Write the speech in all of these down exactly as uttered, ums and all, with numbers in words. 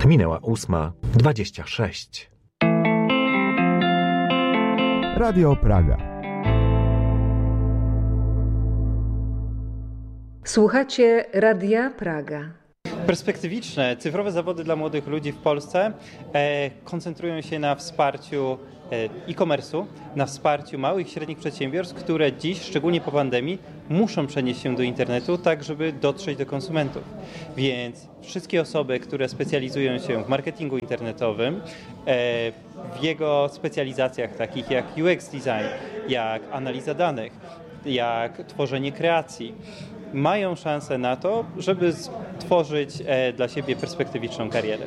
Minęła ósma dwadzieścia sześć. Radio Praga. Słuchacie Radia Praga. Perspektywiczne, cyfrowe zawody dla młodych ludzi w Polsce e, koncentrują się na wsparciu e-commerce'u, na wsparciu małych i średnich przedsiębiorstw, które dziś, szczególnie po pandemii, muszą przenieść się do internetu, tak żeby dotrzeć do konsumentów. Więc wszystkie osoby, które specjalizują się w marketingu internetowym, e, w jego specjalizacjach takich jak U X design, jak analiza danych, jak tworzenie kreacji, mają szansę na to, żeby stworzyć e, dla siebie perspektywiczną karierę.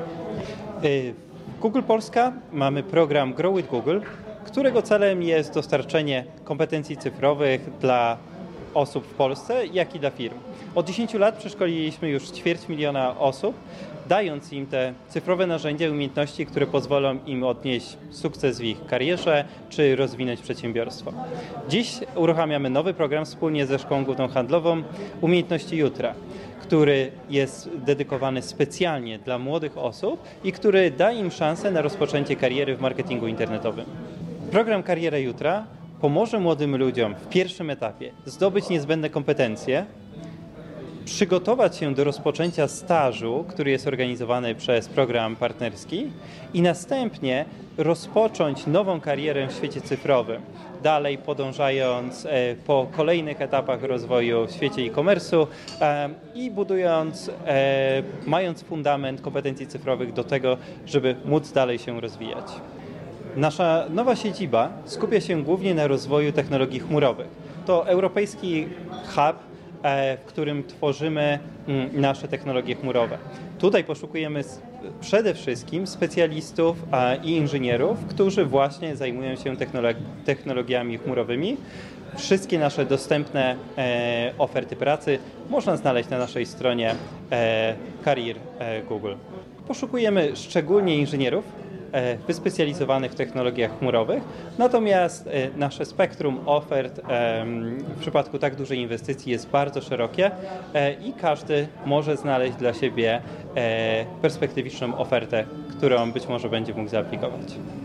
E, Google Polska mamy program Grow with Google, którego celem jest dostarczenie kompetencji cyfrowych dla osób w Polsce, jak i dla firm. Od dziesięciu lat przeszkoliliśmy już ćwierć miliona osób, dając im te cyfrowe narzędzia i umiejętności, które pozwolą im odnieść sukces w ich karierze czy rozwinąć przedsiębiorstwo. Dziś uruchamiamy nowy program wspólnie ze Szkołą Główną Handlową Umiejętności Jutra, który jest dedykowany specjalnie dla młodych osób i który da im szansę na rozpoczęcie kariery w marketingu internetowym. Program Kariera Jutra pomoże młodym ludziom w pierwszym etapie zdobyć niezbędne kompetencje, przygotować się do rozpoczęcia stażu, który jest organizowany przez program partnerski i następnie rozpocząć nową karierę w świecie cyfrowym, dalej podążając po kolejnych etapach rozwoju w świecie e-commerce'u i budując, mając fundament kompetencji cyfrowych do tego, żeby móc dalej się rozwijać. Nasza nowa siedziba skupia się głównie na rozwoju technologii chmurowych. To europejski hub, w którym tworzymy nasze technologie chmurowe. Tutaj poszukujemy przede wszystkim specjalistów i inżynierów, którzy właśnie zajmują się technologiami chmurowymi. Wszystkie nasze dostępne oferty pracy można znaleźć na naszej stronie Career Google. Poszukujemy szczególnie inżynierów wyspecjalizowanych w technologiach chmurowych, natomiast nasze spektrum ofert w przypadku tak dużej inwestycji jest bardzo szerokie i każdy może znaleźć dla siebie perspektywiczną ofertę, którą być może będzie mógł zaaplikować.